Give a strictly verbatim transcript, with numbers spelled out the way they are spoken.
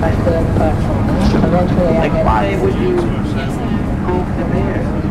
I stood in the classroom. Eventually, I Like had why to. would you go from there?